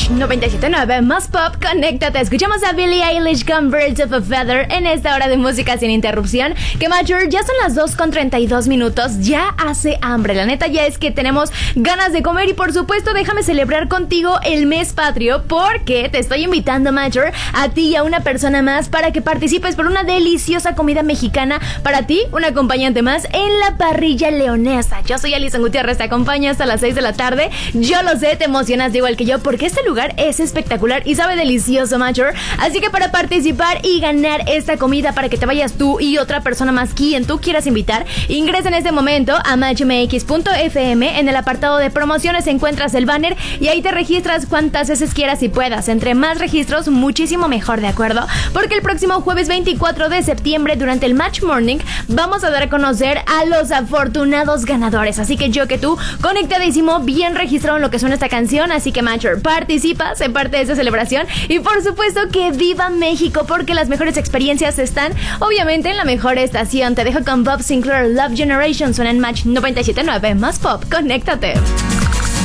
Match 97.9 más pop, conéctate. Escuchamos a Billie Eilish con Birds of a Feather en esta hora de música sin interrupción. Que Major, ya son las 2:32. Ya hace hambre. La neta ya es que tenemos ganas de comer y por supuesto déjame celebrar contigo el mes patrio porque te estoy invitando, Major, a ti y a una persona más para que participes por una deliciosa comida mexicana para ti, un acompañante más en la parrilla leonesa. Yo soy Alison Gutiérrez, te acompaño hasta las 6 de la tarde. Yo lo sé, te emocionas igual que yo porque este lugar es espectacular y sabe delicioso, Major. Así que para participar y ganar esta comida para que te vayas tú y otra persona más quien tú quieras invitar, ingresa en este momento a matchmx.fm. En el apartado de promociones encuentras el banner y ahí te registras cuantas veces quieras y puedas. Entre más registros, muchísimo mejor, ¿de acuerdo? Porque el próximo jueves 24 de septiembre, durante el Match Morning, vamos a dar a conocer a los afortunados ganadores. Así que yo que tú, conectadísimo, bien registrado en lo que suena esta canción. Así que Major, participa, sé parte de esta celebración y por supuesto que viva México porque las mejores experiencias están obviamente en la mejor estación. Te dejo con Bob Sinclair, Love Generation, suena en Match 97.9 más pop, conéctate.